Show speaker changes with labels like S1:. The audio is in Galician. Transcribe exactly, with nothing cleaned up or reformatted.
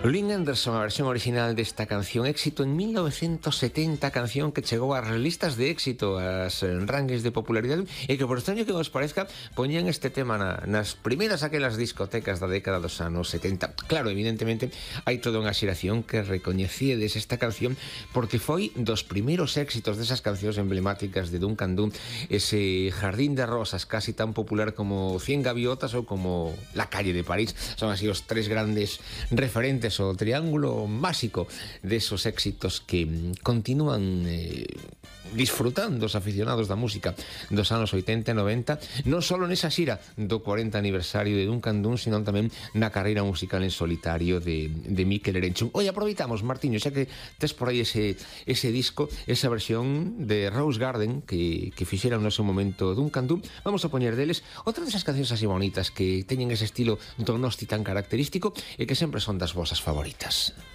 S1: Louis Anderson, a versión original desta canción, éxito en mil novecientos setenta, canción que chegou ás listas de éxito, ás rangues de popularidade, e que, por extraño que vos parezca, poñían este tema na, nas primeiras aquelas discotecas da década dos anos setenta. Claro, evidentemente, hai toda unha xeración que recoñecíedes esta canción porque foi dos primeiros éxitos desas cancións emblemáticas de Duncan Du, ese Jardín de Rosas, casi tan popular como Cien Gaviotas ou como La Calle de París. Son así os tres grandes referentes, o triángulo máxico desos éxitos que continúan eh, disfrutando os aficionados da música dos anos oitenta e noventa, non só nesa xira do cuarenta aniversario de Duncan Du, sino tamén na carreira musical en solitario de, de Mikel Erenchun. Hoy aproveitamos, Martiño, xa que tes por aí ese, ese disco, esa versión de Rose Garden que, que fixera no seu momento Duncan Du, vamos a poñer deles outra desas cancións así bonitas que teñen ese estilo donosti tan característico e que sempre son das vosas favoritas.